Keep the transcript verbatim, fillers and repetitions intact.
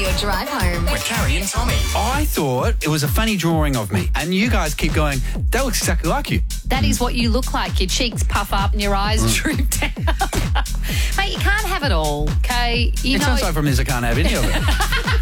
your drive home. With Carrie and Tommy. I thought it was a funny drawing of me, and you guys keep going, that looks exactly like you. That is what you look like. Your cheeks puff up and your eyes Mm. droop down. Mate, you can't have it all, okay? You It know sounds like from this I can't have any of it.